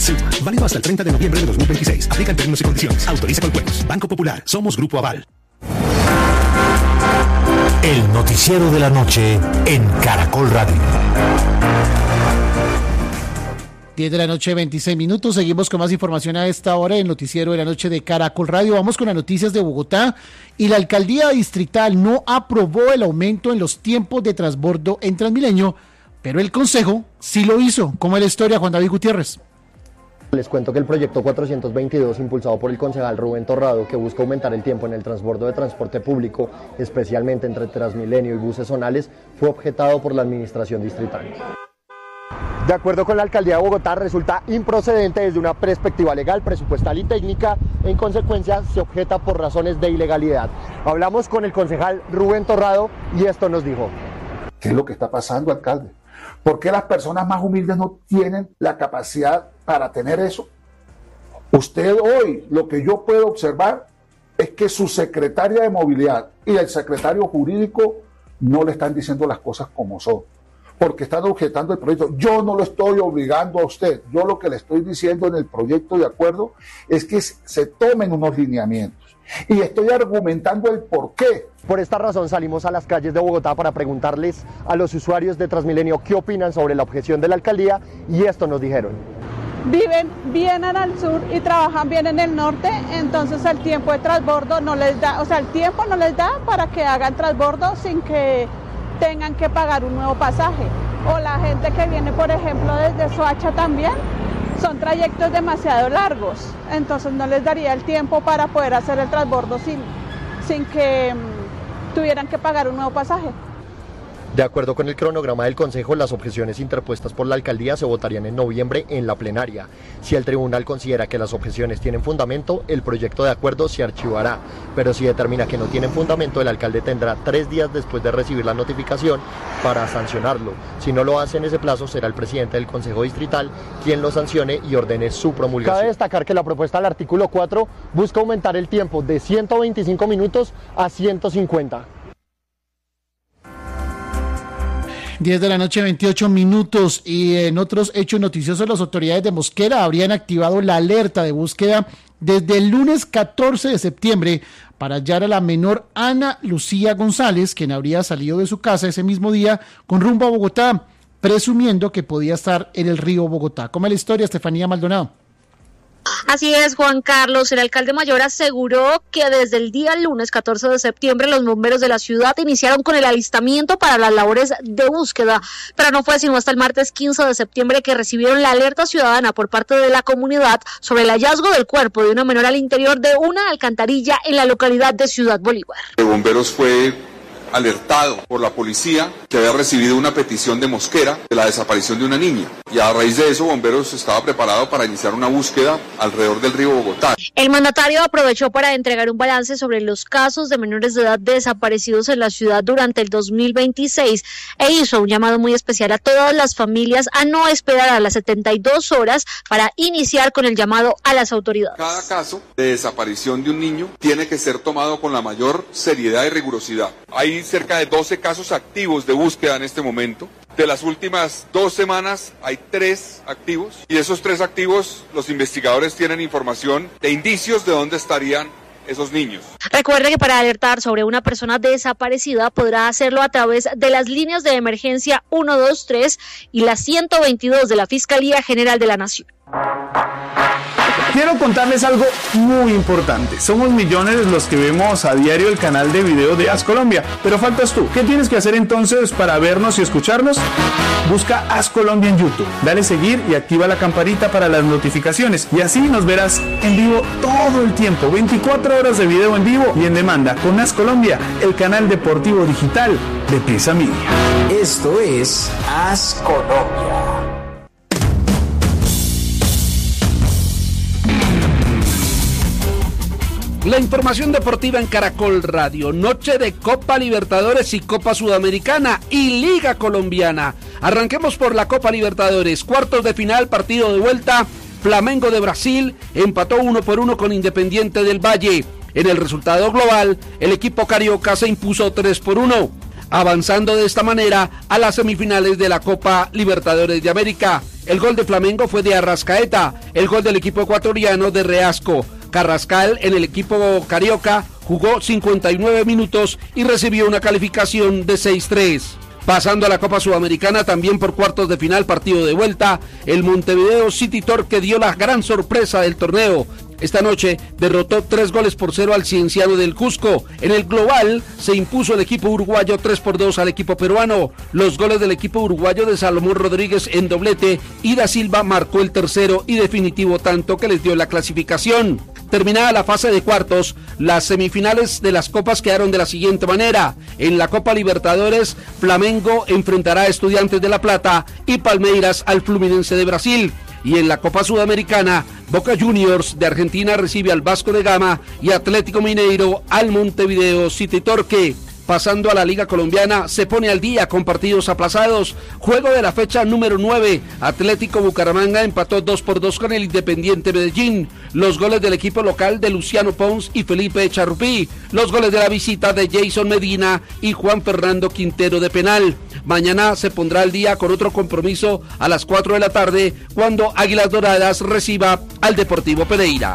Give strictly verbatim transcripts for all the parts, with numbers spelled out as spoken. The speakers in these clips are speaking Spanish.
Super. Válido hasta el treinta de noviembre de dos mil veintiséis. Aplican términos y condiciones. Autoriza con juegos. Banco Popular. Somos Grupo Aval. El noticiero de la noche en Caracol Radio. diez de la noche, veintiséis minutos. Seguimos con más información a esta hora en el noticiero de la noche de Caracol Radio. Vamos con las noticias de Bogotá. Y la alcaldía distrital no aprobó el aumento en los tiempos de transbordo en Transmilenio, pero el consejo sí lo hizo. ¿Cómo es la historia, Juan David Gutiérrez? Les cuento que el proyecto cuatrocientos veintidós, impulsado por el concejal Rubén Torrado, que busca aumentar el tiempo en el transbordo de transporte público, especialmente entre Transmilenio y buses zonales, fue objetado por la administración distrital. De acuerdo con la alcaldía de Bogotá, resulta improcedente desde una perspectiva legal, presupuestal y técnica. En consecuencia, se objeta por razones de ilegalidad. Hablamos con el concejal Rubén Torrado y esto nos dijo. ¿Qué es lo que está pasando, alcalde? ¿Por qué las personas más humildes no tienen la capacidad para tener eso? Usted hoy, lo que yo puedo observar es que su secretaria de movilidad y el secretario jurídico no le están diciendo las cosas como son, porque están objetando el proyecto. Yo no lo estoy obligando a usted. Yo lo que le estoy diciendo en el proyecto de acuerdo es que se tomen unos lineamientos. Y estoy argumentando el por qué. Por esta razón salimos a las calles de Bogotá para preguntarles a los usuarios de Transmilenio qué opinan sobre la objeción de la alcaldía, y esto nos dijeron. Viven bien en el sur y trabajan bien en el norte, entonces el tiempo de transbordo no les da, o sea, el tiempo no les da para que hagan transbordo sin que tengan que pagar un nuevo pasaje. O la gente que viene, por ejemplo, desde Soacha también, son trayectos demasiado largos, entonces no les daría el tiempo para poder hacer el transbordo sin, sin que um, tuvieran que pagar un nuevo pasaje. De acuerdo con el cronograma del Consejo, las objeciones interpuestas por la alcaldía se votarían en noviembre en la plenaria. Si el tribunal considera que las objeciones tienen fundamento, el proyecto de acuerdo se archivará. Pero si determina que no tienen fundamento, el alcalde tendrá tres días después de recibir la notificación para sancionarlo. Si no lo hace en ese plazo, será el presidente del Consejo Distrital quien lo sancione y ordene su promulgación. Cabe destacar que la propuesta del artículo cuatro busca aumentar el tiempo de ciento veinticinco minutos a ciento cincuenta. diez de la noche, veintiocho minutos, y en otros hechos noticiosos, las autoridades de Mosquera habrían activado la alerta de búsqueda desde el lunes catorce de septiembre para hallar a la menor Ana Lucía González, quien habría salido de su casa ese mismo día con rumbo a Bogotá, presumiendo que podía estar en el río Bogotá. ¿Cómo es la historia, Estefanía Maldonado? Así es, Juan Carlos. El alcalde mayor aseguró que desde el día lunes catorce de septiembre los bomberos de la ciudad iniciaron con el alistamiento para las labores de búsqueda, pero no fue sino hasta el martes quince de septiembre que recibieron la alerta ciudadana por parte de la comunidad sobre el hallazgo del cuerpo de una menor al interior de una alcantarilla en la localidad de Ciudad Bolívar. De bomberos fue alertado por la policía que había recibido una petición de Mosquera de la desaparición de una niña, y a raíz de eso Bomberos estaba preparado para iniciar una búsqueda alrededor del río Bogotá. El mandatario aprovechó para entregar un balance sobre los casos de menores de edad desaparecidos en la ciudad durante el dos mil veintiséis e hizo un llamado muy especial a todas las familias a no esperar a las setenta y dos horas para iniciar con el llamado a las autoridades. Cada caso de desaparición de un niño tiene que ser tomado con la mayor seriedad y rigurosidad. Hay cerca de doce casos activos de búsqueda en este momento. De las últimas dos semanas hay tres activos, y de esos tres activos los investigadores tienen información de indicios de dónde estarían esos niños. Recuerde que para alertar sobre una persona desaparecida podrá hacerlo a través de las líneas de emergencia ciento veintitrés y la ciento veintidós de la Fiscalía General de la Nación. Quiero contarles algo muy importante. Somos millones los que vemos a diario el canal de video de As Colombia, pero faltas tú. ¿Qué tienes que hacer entonces para vernos y escucharnos? Busca As Colombia en YouTube, dale seguir y activa la campanita para las notificaciones, y así nos verás en vivo todo el tiempo, veinticuatro horas de video en vivo y en demanda con As Colombia, el canal deportivo digital de Prisa Media. Esto es As Colombia. La información deportiva en Caracol Radio. Noche de Copa Libertadores y Copa Sudamericana y Liga Colombiana. Arranquemos por la Copa Libertadores. Cuartos de final, partido de vuelta. Flamengo de Brasil empató uno por uno con Independiente del Valle. En el resultado global, el equipo carioca se impuso tres por uno, avanzando de esta manera a las semifinales de la Copa Libertadores de América. El gol de Flamengo fue de Arrascaeta, el gol del equipo ecuatoriano de Reasco. Carrascal en el equipo carioca jugó cincuenta y nueve minutos y recibió una calificación de seis tres. Pasando a la Copa Sudamericana, también por cuartos de final, partido de vuelta, el Montevideo City Torque dio la gran sorpresa del torneo. Esta noche derrotó tres goles por cero al Cienciano del Cusco. En el global se impuso el equipo uruguayo tres por dos al equipo peruano. Los goles del equipo uruguayo de Salomón Rodríguez en doblete y Da Silva marcó el tercero y definitivo tanto que les dio la clasificación. Terminada la fase de cuartos, las semifinales de las copas quedaron de la siguiente manera. En la Copa Libertadores, Flamengo enfrentará a Estudiantes de La Plata y Palmeiras al Fluminense de Brasil. Y en la Copa Sudamericana, Boca Juniors de Argentina recibe al Vasco de Gama y Atlético Mineiro al Montevideo City Torque. Pasando a la Liga Colombiana, se pone al día con partidos aplazados. Juego de la fecha número nueve. Atlético Bucaramanga empató dos por dos con el Independiente Medellín. Los goles del equipo local de Luciano Pons y Felipe Charrupí. Los goles de la visita de Jason Medina y Juan Fernando Quintero de penal. Mañana se pondrá al día con otro compromiso a las cuatro de la tarde cuando Águilas Doradas reciba al Deportivo Pereira.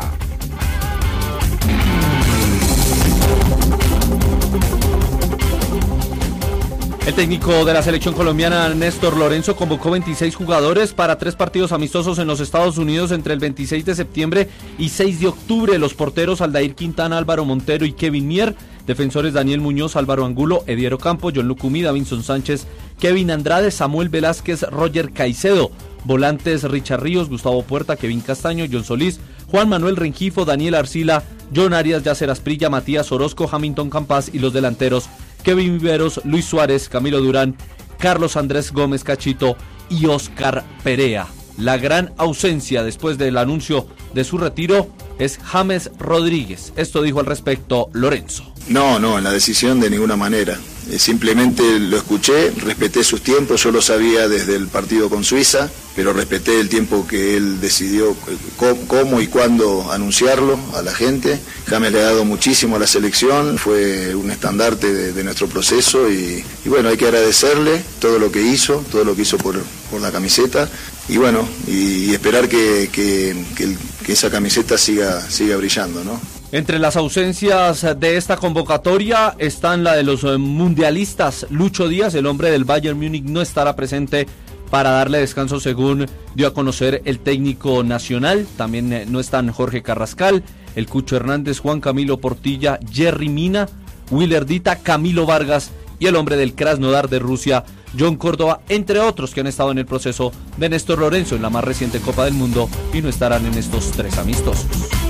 El técnico de la selección colombiana, Néstor Lorenzo, convocó veintiséis jugadores para tres partidos amistosos en los Estados Unidos entre el veintiséis de septiembre y seis de octubre. Los porteros Aldair Quintana, Álvaro Montero y Kevin Mier. Defensores Daniel Muñoz, Álvaro Angulo, Ediero Campo, John Lucumí, Davinson Sánchez, Kevin Andrade, Samuel Velázquez, Roger Caicedo. Volantes Richard Ríos, Gustavo Puerta, Kevin Castaño, John Solís, Juan Manuel Rengifo, Daniel Arcila, John Arias, Yacer Asprilla, Matías Orozco, Hamilton Campas y los delanteros Kevin Viveros, Luis Suárez, Camilo Durán, Carlos Andrés Gómez Cachito y Oscar Perea. La gran ausencia después del anuncio de su retiro es James Rodríguez. Esto dijo al respecto Lorenzo. No, no, en la decisión de ninguna manera. Eh, simplemente lo escuché, respeté sus tiempos, yo lo sabía desde el partido con Suiza, pero respeté el tiempo que él decidió eh, cómo, cómo y cuándo anunciarlo a la gente. James le ha dado muchísimo a la selección, fue un estandarte de, de nuestro proceso y, y bueno, hay que agradecerle todo lo que hizo, todo lo que hizo por, por la camiseta y bueno, y, y esperar que, que, que, el, que esa camiseta siga, siga brillando, ¿no? Entre las ausencias de esta convocatoria están la de los mundialistas. Lucho Díaz, el hombre del Bayern Múnich, no estará presente para darle descanso según dio a conocer el técnico nacional. También no están Jorge Carrascal, el Cucho Hernández, Juan Camilo Portilla, Jerry Mina, Willer Dita, Camilo Vargas y el hombre del Krasnodar de Rusia, John Córdoba, entre otros que han estado en el proceso de Néstor Lorenzo en la más reciente Copa del Mundo y no estarán en estos tres amistosos.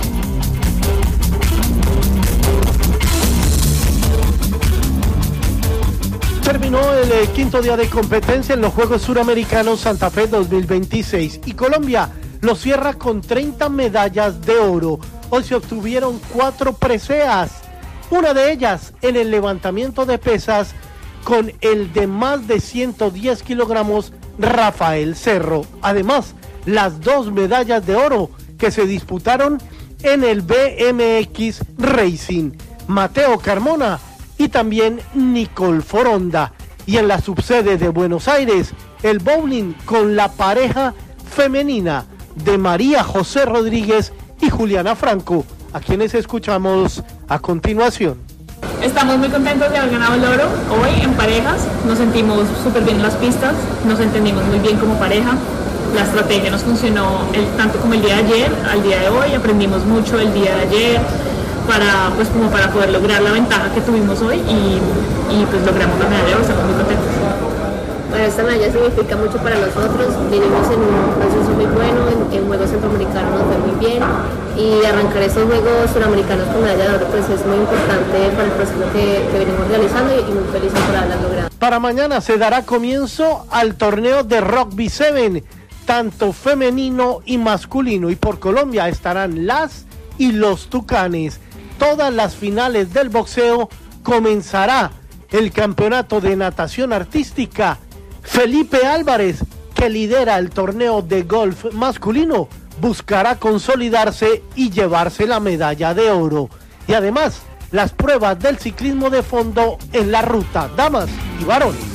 Terminó el eh, quinto día de competencia en los Juegos Suramericanos Santa Fe dos mil veintiséis y Colombia lo cierra con treinta medallas de oro. Hoy se obtuvieron cuatro preseas, una de ellas en el levantamiento de pesas con el de más de ciento diez kilogramos Rafael Cerro. Además, las dos medallas de oro que se disputaron en el B M X Racing, Mateo Carmona y también Nicole Foronda. Y en la subsede de Buenos Aires, el bowling con la pareja femenina de María José Rodríguez y Juliana Franco, a quienes escuchamos a continuación. Estamos muy contentos de haber ganado el oro hoy en parejas, nos sentimos súper bien en las pistas, nos entendimos muy bien como pareja, la estrategia nos funcionó el, tanto como el día de ayer, al día de hoy, aprendimos mucho el día de ayer, para pues como para poder lograr la ventaja que tuvimos hoy y, y pues logramos la medalla, estamos muy contentos. Bueno, esta medalla significa mucho para nosotros, vinimos en un proceso muy bueno, en, en Juegos Centroamericanos nos fue muy bien y arrancar estos Juegos Suramericanos con medalla de oro pues es muy importante para el proceso que, que venimos realizando y, y muy felices por haberla logrado. Para mañana se dará comienzo al torneo de Rugby siete, tanto femenino y masculino, y por Colombia estarán las y los Tucanes. Todas las finales del boxeo comenzará el campeonato de natación artística. Felipe Álvarez, que lidera el torneo de golf masculino, buscará consolidarse y llevarse la medalla de oro. Y además, las pruebas del ciclismo de fondo en la ruta, damas y varones.